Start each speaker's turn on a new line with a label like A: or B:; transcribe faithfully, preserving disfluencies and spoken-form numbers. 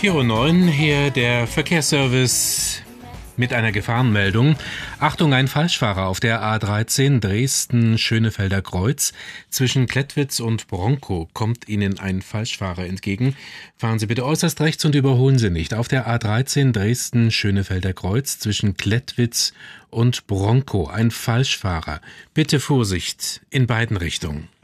A: vier Uhr neun, hier der Verkehrsservice mit einer Gefahrenmeldung. Achtung, ein Falschfahrer auf der A dreizehn Dresden-Schönefelder Kreuz. Zwischen Klettwitz und Bronkow kommt Ihnen ein Falschfahrer entgegen. Fahren Sie bitte äußerst rechts und überholen Sie nicht. Auf der A dreizehn Dresden-Schönefelder Kreuz zwischen Klettwitz und Bronkow ein Falschfahrer. Bitte Vorsicht in beiden Richtungen.